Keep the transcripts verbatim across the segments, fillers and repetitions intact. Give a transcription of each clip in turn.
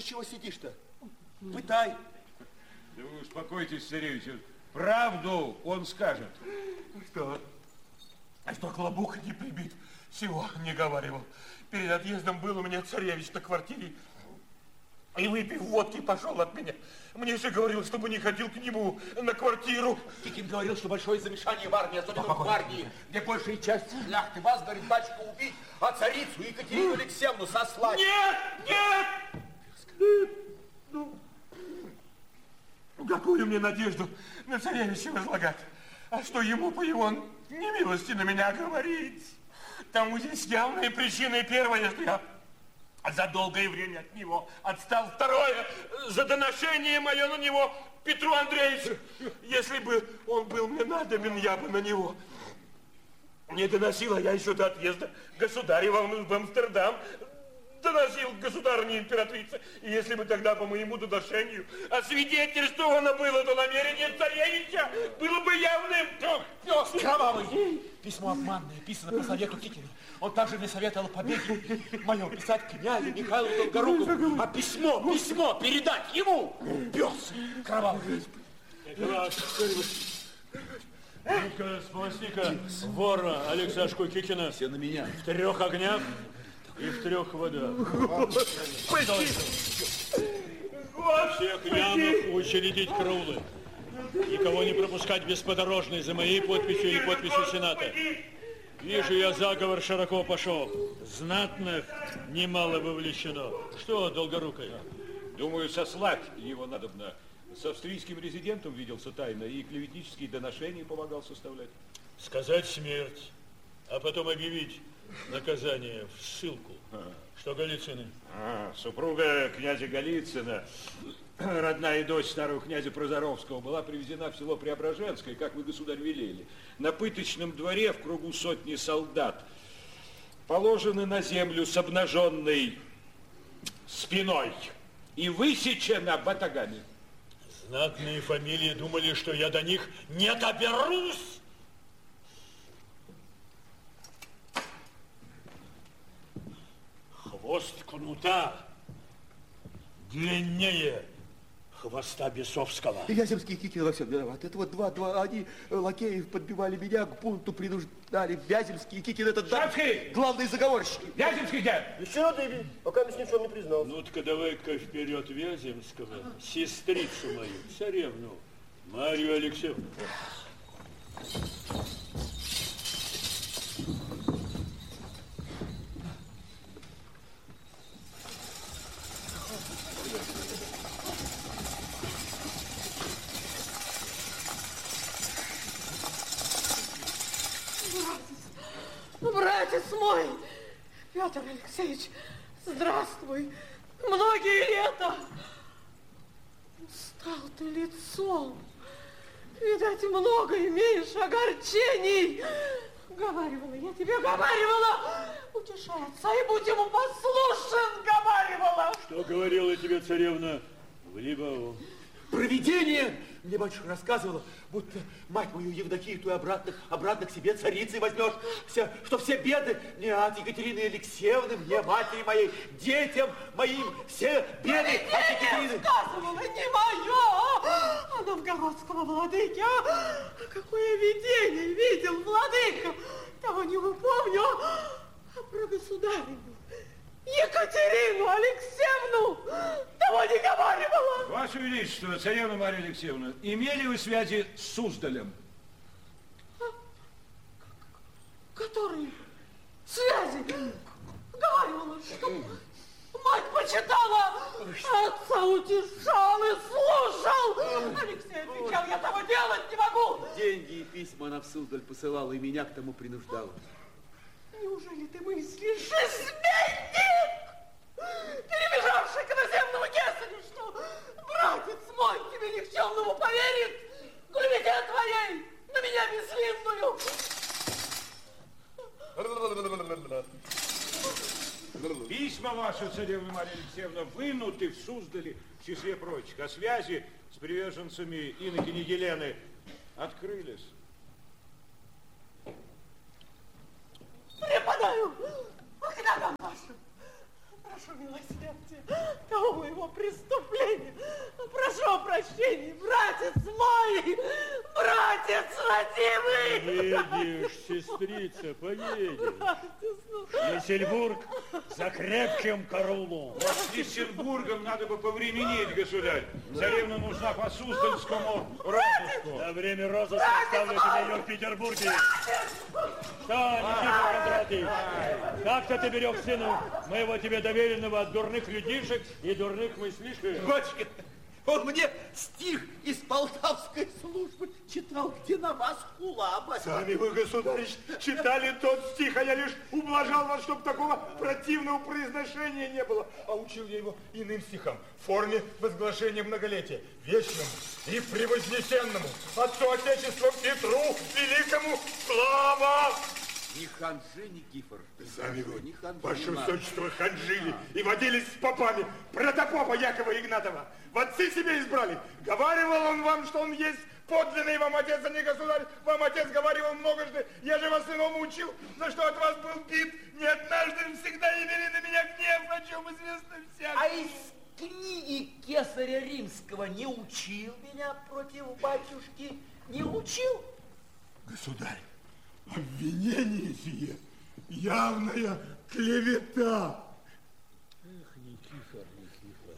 чего сидишь-то? Пытай. Да вы успокойтесь, царевич. Правду он скажет. Что? А что Клобук не прибит? Всего не говаривал. Перед отъездом был у меня царевич на квартире. И выпив водки, пошел от меня. Мне же говорил, чтобы не ходил к нему на квартиру. Кикин говорил, что большое замешание в армии, особенно в гвардии, где большая часть шляхты. Вас, говорит, батюшка, убить, а царицу Екатерину Алексеевну сослать. Нет, нет! Нет. Ну, какую мне надежду на царевича возлагать? А что ему по его немилости на меня говорить? Тому здесь явная причина. И первая, что я за долгое время от него отстал. Второе, за доношение мое на него Петру Андреевичу. Если бы он был мне надобен, я бы на него не доносил, а я еще до отъезда государева в Амстердам доносил государыне императрице. И если бы тогда по моему доношению освидетельствовано было то намерение царевича, было бы явным. Пес кровавый! Письмо обманное, писано по совету Кикина. Он также мне советовал побеге моем писать князю Михаилу Долгорукову. А письмо, письмо передать ему! Пес кровавый! Ну-ка, сполосни-ка вора Алексашку Кикина. Все на меня. В трех огнях и в трех водах. Всех ямах учредить караулы. Никого не пропускать без подорожной за моей подписью или подписью Сената. Вижу, я заговор широко пошел. Знатных немало вовлечено. Что, Долгорукой? Думаю, сослать его надобно. С австрийским резидентом виделся тайно и клеветнические доношения помогал составлять. Сказать смерть, а потом объявить наказание в ссылку. А. Что Голицыны? А, супруга князя Голицына, родная дочь старого князя Прозоровского, была привезена в село Преображенское, как вы, государь, велели. На пыточном дворе в кругу сотни солдат положены на землю с обнаженной спиной и высечена батагами. Знатные фамилии думали, что я до них не доберусь. Хвост кнута длиннее хвоста бесовского. Вяземский и Кикин во всем виноват. Это вот два-два, они лакеев подбивали меня, к бунту принуждали. Вяземский и Кикин, это да, главные заговорщики. Вяземский где? Еще надо иметь, пока мы с ничем не признал. Ну-ка давай-ка вперед Вяземского, сестрицу мою, царевну, Марию Алексеевну. Братец мой, Петр Алексеевич, здравствуй. Многие лета устал ты лицом. Видать, много имеешь огорчений. Говаривала я тебе, говаривала. Утешай отца и будь ему послушен, говаривала. Что говорила тебе царевна в Либаву? Провидение! Мне батюшка рассказывала, будто мать мою Евдокию ты обратно, обратно к себе царицей возьмешь, все, что все беды не от Екатерины Алексеевны, мне, матери моей, детям моим, все беды от Екатерины. Сказывала, не мое, а новгородского владыки. А какое видение видел владыка, того не упомню, а про государеву Екатерину Алексеевну того не говаривала. Ваше Величество, царевна Марья Алексеевна, имели вы связи с Суздалем? А? Которые связи? Говорила, что мать почитала, отца утешал и слушал. Алексей отвечал, я того делать не могу. Деньги и письма она в Суздаль посылала и меня к тому принуждала. Неужели ты мыслишь, изменник, перебежавший к иноземному кесарю, что братец мой тебе никчемному поверит, клевете твоей на меня безвинную? Письма ваши, царевна Марья Алексеевна, вынуты в Суздале в числе прочих, а связи с приверженцами инокини Елены открылись. Преподаю к ногам вашим. прошу милосердия, того моего преступления. Прошу прощения, братец мой, братец родимый. Поедешь, сестрица, поедешь. Братец, ну... Шлиссельбург за крепким караулом. Вот с Шлиссельбургом надо бы повременить, государь. Царевна нужна по Суздальскому розыску. На время розыска оставлю тебя ее в Петербурге. Что, Никита Кондратьевич, как-то ты берег сына моего тебе доверенного от дурных людишек и дурных мыслишек? Батюшка, он мне стих из полтавской службы читал, где на вас кулаба. Сами вы, государь, читали тот стих, а я лишь ублажал вас, чтобы такого противного произношения не было. А учил я его иным стихам, в форме возглашения многолетия, вечному и превознесенному, Отцу Отечества Петру Великому слава! Не ханжи, Никифор. Сами вы, не ханжи. ваше высочество, ханжили и водились с попами протопопа Якова Игнатова. В отцы себе избрали. Говаривал он вам, что он есть подлинный вам отец, а не государь. Вам отец говаривал многожды. Я же вас иному учил, за что от вас был бит. Не однажды всегда имели на меня гнев, о чем известно всем. А из книги Кесаря Римского не учил меня против батюшки? Не учил? Государь, обвинение сие явная клевета. Эх, Никифор, Никифор.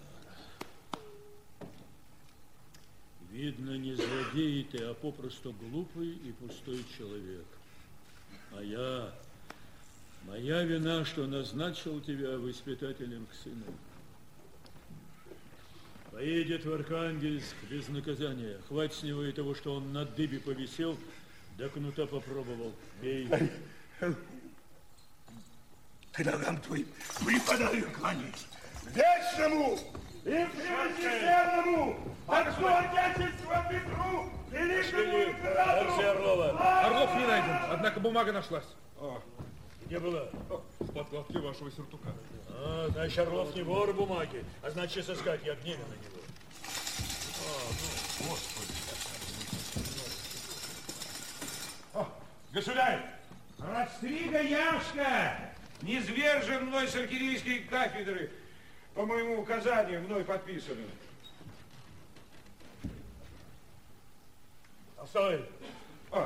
Видно, не злодей ты, а попросту глупый и пустой человек. А я, моя вина, что назначил тебя воспитателем к сыну. Поедет в Архангельск без наказания. Хватит с него и того, что он на дыбе повисел, да кнута попробовал. Бей. К ногам твоим преподаю кланяюсь. Вечному и превознесенному Отцу Отечества Петру Великому императору! Орлова. Орлов не найден, однако бумага нашлась. А, где была? В подкладке вашего сюртука. А, значит, Орлов не вор бумаги, а значит, сыскать я гневен на него. А, ну, Господи. О, государь, Растрига Яшка низвержен мной с архиерейской кафедры по моему указанию, мной подписано. Постой. А.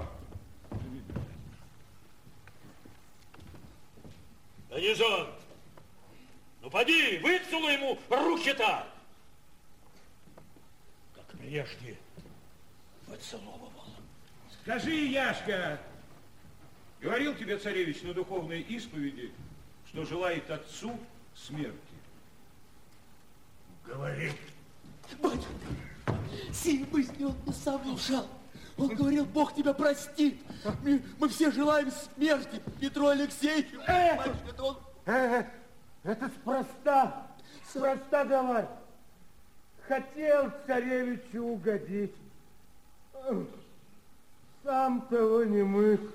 Данизон, ну поди, выцелуй ему руки-то. Как прежде выцеловывал. Скажи, Яшка, говорил тебе царевич на духовной исповеди, что желает отцу смерти? Говорил. Батюшка, сей мысли он не сам внушал. Он говорил, Бог тебя простит. Мы, мы все желаем смерти Петру Алексеевичу. Э, Батюшка, это он... э, это спроста. Спроста говорь. Хотел царевичу угодить. Сам того не мысль.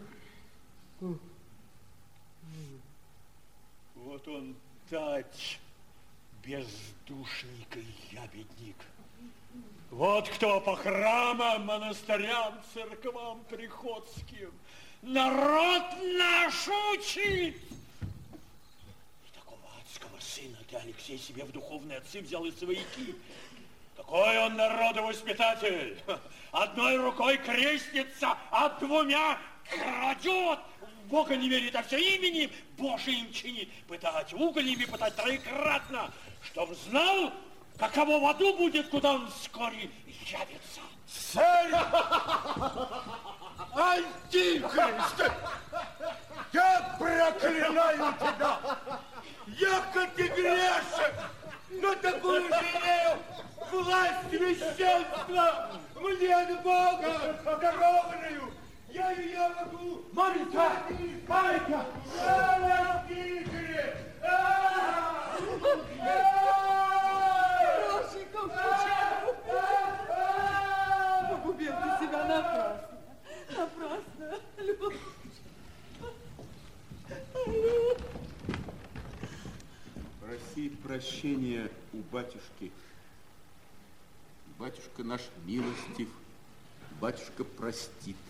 Вот он, тач, бездушник и ябедник. Вот кто по храмам, монастырям, церквам приходским народ наш учит. И такого адского сына ты, Алексей, себе в духовные отцы взял из свояки. Какой он народовоспитатель! Одной рукой крестится, а двумя крадет. В Бога не верит, а все именем Божиим чинит. Пытать угольями, пытать троекратно, чтоб знал, каково в аду будет, куда он вскоре явится. Царь! Антихрист! Я проклинаю тебя! Я хоть и грешен, но такую же имею власть священства! Мне от Бога дарованную! Я ее могу... Маменька! Маменька! Антихрист! Рожиков, погубил ты себя напрасно. Напрасно, Люба. Проси прощения у батюшки. Батюшка наш милостив, батюшка простит.